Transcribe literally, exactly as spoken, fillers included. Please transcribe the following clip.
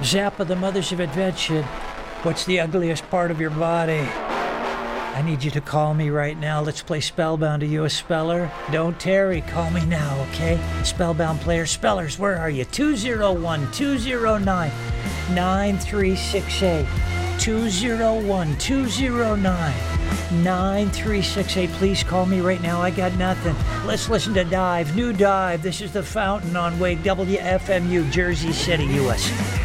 Zappa, the Mothers of Invention. What's the ugliest part of your body? I need you to call me right now. Let's play Spellbound. Are you a speller? Don't tarry. Call me now, okay? Spellbound player. Spellers, where are you? two oh one, two oh nine, nine three six eight. two oh one, two oh nine, nine three six eight. Please call me right now. I got nothing. Let's listen to Dive. New Dive. This is The Fountain on Wake. W F M U, Jersey City, U S A.